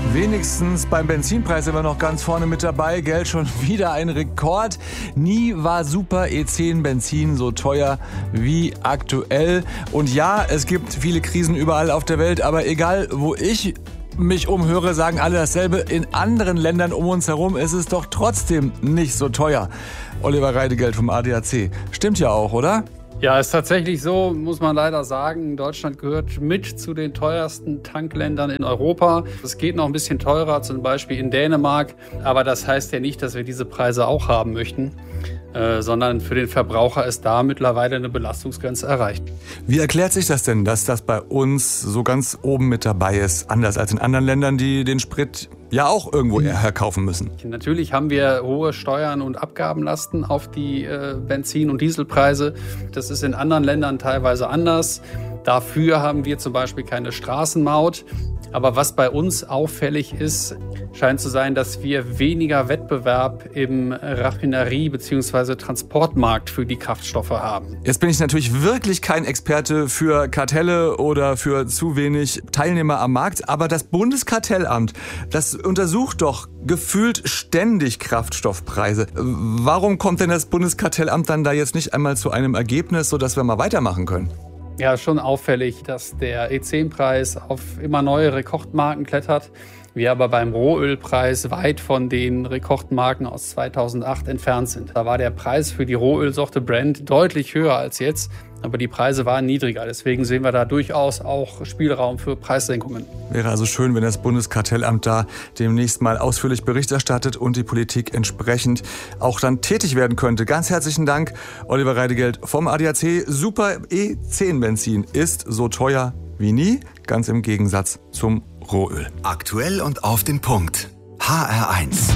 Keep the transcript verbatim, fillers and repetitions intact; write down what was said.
Wenigstens beim Benzinpreis sind wir noch ganz vorne mit dabei, gell? Schon wieder ein Rekord. Nie war Super E zehn Benzin so teuer wie aktuell. Und ja, es gibt viele Krisen überall auf der Welt, aber egal, wo ich mich umhöre, sagen alle dasselbe. In anderen Ländern um uns herum ist es doch trotzdem nicht so teuer. Oliver Reidegeld vom A D A C. Stimmt ja auch, oder? Ja, ist tatsächlich so, muss man leider sagen. Deutschland gehört mit zu den teuersten Tankländern in Europa. Es geht noch ein bisschen teurer, zum Beispiel in Dänemark. Aber das heißt ja nicht, dass wir diese Preise auch haben möchten, äh, sondern für den Verbraucher ist da mittlerweile eine Belastungsgrenze erreicht. Wie erklärt sich das denn, dass das bei uns so ganz oben mit dabei ist, anders als in anderen Ländern, die den Sprit ja auch irgendwo herkaufen müssen? Natürlich haben wir hohe Steuern und Abgabenlasten auf die äh, Benzin- und Dieselpreise. Das ist in anderen Ländern teilweise anders. Dafür haben wir zum Beispiel keine Straßenmaut. Aber was bei uns auffällig ist, scheint zu sein, dass wir weniger Wettbewerb im Raffinerie- bzw. Transportmarkt für die Kraftstoffe haben. Jetzt bin ich natürlich wirklich kein Experte für Kartelle oder für zu wenig Teilnehmer am Markt, aber das Bundeskartellamt, das untersucht doch gefühlt ständig Kraftstoffpreise. Warum kommt denn das Bundeskartellamt dann da jetzt nicht einmal zu einem Ergebnis, sodass wir mal weitermachen können? Ja, schon auffällig, dass der E zehn Preis auf immer neue Rekordmarken klettert. Wir aber beim Rohölpreis weit von den Rekordmarken aus zweitausendacht entfernt sind. Da war der Preis für die Rohölsorte Brent deutlich höher als jetzt, aber die Preise waren niedriger. Deswegen sehen wir da durchaus auch Spielraum für Preissenkungen. Wäre also schön, wenn das Bundeskartellamt da demnächst mal ausführlich Bericht erstattet und die Politik entsprechend auch dann tätig werden könnte. Ganz herzlichen Dank, Oliver Reidegeld vom A D A C. Super E zehn Benzin ist so teuer wie nie, ganz im Gegensatz zum Rohöl. Aktuell und auf den Punkt. H R eins.